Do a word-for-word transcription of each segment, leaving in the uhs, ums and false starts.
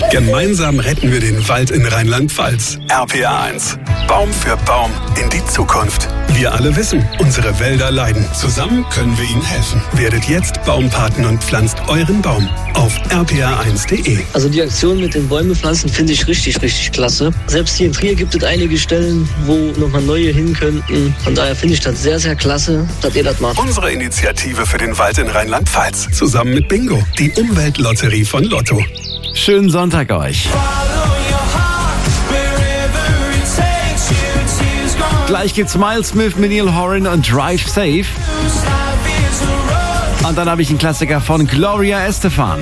Gemeinsam retten wir den Wald in Rheinland-Pfalz. R P R eins. Baum für Baum in die Zukunft. Wir alle wissen, unsere Wälder leiden. Zusammen können wir ihnen helfen. Werdet jetzt Baumpaten und pflanzt euren Baum auf r p r eins punkt d e. Also die Aktion mit den Bäume pflanzen finde ich richtig, richtig klasse. Selbst hier in Trier gibt es einige Stellen, wo nochmal neue hin könnten. Von daher finde ich das sehr, sehr klasse, dass ihr das macht. Unsere Initiative für den Wald in Rheinland-Pfalz. Zusammen mit Bingo, die Umweltlotterie von Lotto. Schönen Sonntag euch. Gleich gibt's Miles Smith mit Neil Horan und Drive Safe. Und dann habe ich einen Klassiker von Gloria Estefan.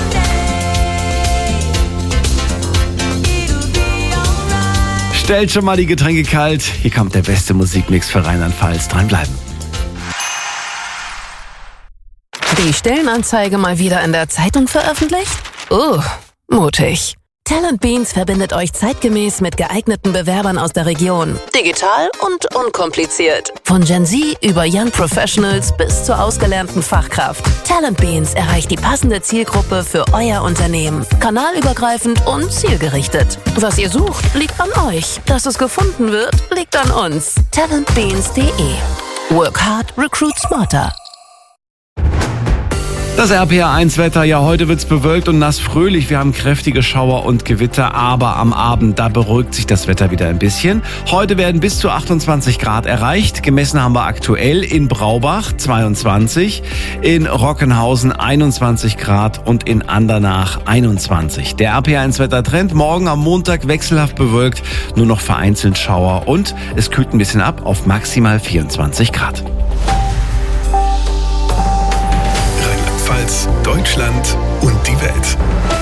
Stellt schon mal die Getränke kalt. Hier kommt der beste Musikmix für Rheinland-Pfalz. Dranbleiben. Die Stellenanzeige mal wieder in der Zeitung veröffentlicht? Uh, mutig. Talent Beans verbindet euch zeitgemäß mit geeigneten Bewerbern aus der Region. Digital und unkompliziert. Von Gen Z über Young Professionals bis zur ausgelernten Fachkraft. Talent Beans erreicht die passende Zielgruppe für euer Unternehmen. Kanalübergreifend und zielgerichtet. Was ihr sucht, liegt an euch. Dass es gefunden wird, liegt an uns. talent beans punkt de. Work hard, recruit smarter. Das R P R eins Wetter, ja, heute wird's bewölkt und nass fröhlich. Wir haben kräftige Schauer und Gewitter, aber am Abend, da beruhigt sich das Wetter wieder ein bisschen. Heute werden bis zu achtundzwanzig Grad erreicht. Gemessen haben wir aktuell in Braubach zweiundzwanzig, in Rockenhausen einundzwanzig Grad und in Andernach einundzwanzig. Der R P R eins Wettertrend, morgen am Montag wechselhaft bewölkt, nur noch vereinzelt Schauer und es kühlt ein bisschen ab auf maximal vierundzwanzig Grad. Deutschland und die Welt.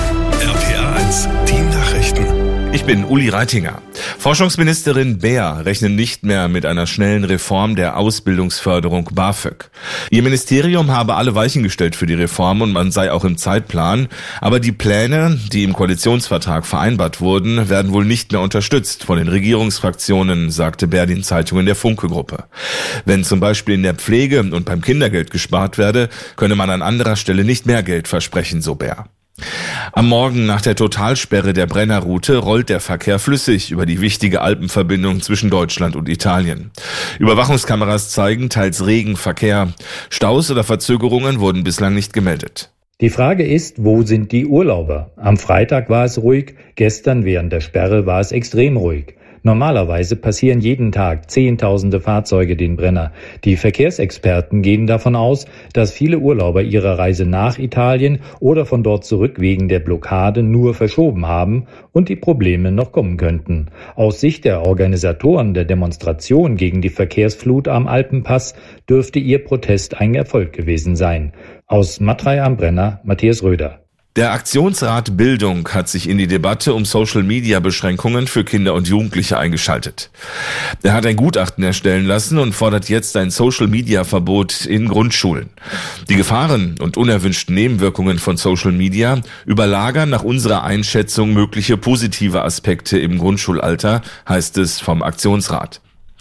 R P R eins, die Nachrichten. Ich bin Uli Reitinger. Forschungsministerin Beer rechnet nicht mehr mit einer schnellen Reform der Ausbildungsförderung BAföG. Ihr Ministerium habe alle Weichen gestellt für die Reform und man sei auch im Zeitplan. Aber die Pläne, die im Koalitionsvertrag vereinbart wurden, werden wohl nicht mehr unterstützt von den Regierungsfraktionen, sagte Beer den Zeitungen der Funke-Gruppe. Wenn zum Beispiel in der Pflege und beim Kindergeld gespart werde, könne man an anderer Stelle nicht mehr Geld versprechen, so Beer. Am Morgen nach der Totalsperre der Brennerroute rollt der Verkehr flüssig über die wichtige Alpenverbindung zwischen Deutschland und Italien. Überwachungskameras zeigen teils regen Verkehr. Staus oder Verzögerungen wurden bislang nicht gemeldet. Die Frage ist, wo sind die Urlauber? Am Freitag war es ruhig, gestern während der Sperre war es extrem ruhig. Normalerweise passieren jeden Tag Zehntausende Fahrzeuge den Brenner. Die Verkehrsexperten gehen davon aus, dass viele Urlauber ihre Reise nach Italien oder von dort zurück wegen der Blockade nur verschoben haben und die Probleme noch kommen könnten. Aus Sicht der Organisatoren der Demonstration gegen die Verkehrsflut am Alpenpass dürfte ihr Protest ein Erfolg gewesen sein. Aus Matrei am Brenner, Matthias Röder. Der Aktionsrat Bildung hat sich in die Debatte um Social-Media-Beschränkungen für Kinder und Jugendliche eingeschaltet. Er hat ein Gutachten erstellen lassen und fordert jetzt ein Social-Media-Verbot in Grundschulen. Die Gefahren und unerwünschten Nebenwirkungen von Social-Media überlagern nach unserer Einschätzung mögliche positive Aspekte im Grundschulalter, heißt es vom Aktionsrat.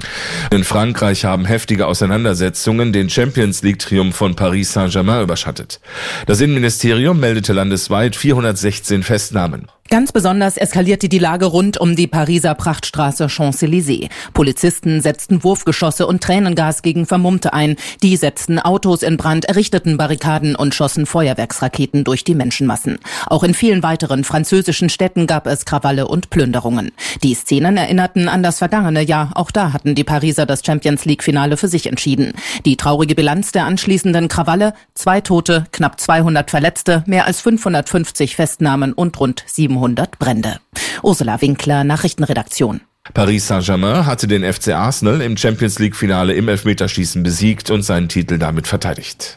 In Frankreich haben heftige Auseinandersetzungen den Champions-League-Triumph von Paris Saint-Germain überschattet. Das Innenministerium meldete landesweit vierhundertsechzehn Festnahmen. Ganz besonders eskalierte die Lage rund um die Pariser Prachtstraße Champs-Élysées. Polizisten setzten Wurfgeschosse und Tränengas gegen Vermummte ein. Die setzten Autos in Brand, errichteten Barrikaden und schossen Feuerwerksraketen durch die Menschenmassen. Auch in vielen weiteren französischen Städten gab es Krawalle und Plünderungen. Die Szenen erinnerten an das vergangene Jahr. Auch da hatten die Pariser das Champions-League-Finale für sich entschieden. Die traurige Bilanz der anschließenden Krawalle: zwei Tote, knapp zweihundert Verletzte, mehr als fünfhundertfünfzig Festnahmen und rund siebenhundert Brände. Ursula Winkler, Nachrichtenredaktion. Paris Saint-Germain hatte den F C Arsenal im Champions-League-Finale im Elfmeterschießen besiegt und seinen Titel damit verteidigt.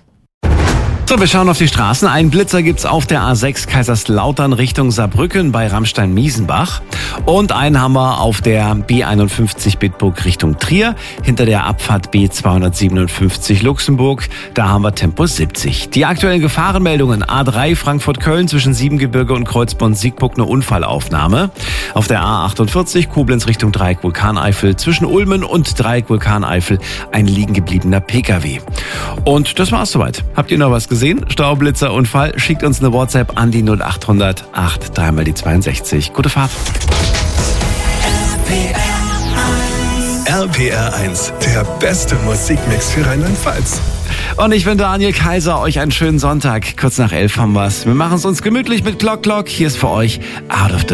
So, wir schauen auf die Straßen. Einen Blitzer gibt's auf der A sechs Kaiserslautern Richtung Saarbrücken bei Rammstein-Miesenbach. Und einen haben wir auf der B einundfünfzig Bitburg Richtung Trier, hinter der Abfahrt B zweihundertsiebenundfünfzig Luxemburg. Da haben wir Tempo siebzig. Die aktuellen Gefahrenmeldungen: A drei Frankfurt-Köln zwischen Siebengebirge und Kreuzborn-Siegburg eine Unfallaufnahme. Auf der A achtundvierzig Koblenz Richtung Dreieck Vulkaneifel zwischen Ulmen und Dreieck Vulkaneifel ein liegen gebliebener Pkw. Und das war's soweit. Habt ihr noch was gesagt? gesehen? Staublitzerunfall? Schickt uns eine WhatsApp an die null acht hundert acht, dreimal die zweiundsechzig. Gute Fahrt. R P R eins, der beste Musikmix für Rheinland-Pfalz. Und ich bin Daniel Kaiser, euch einen schönen Sonntag. Kurz nach elf haben wir's. Wir machen es uns gemütlich mit Clock Clock. Hier ist für euch Out of the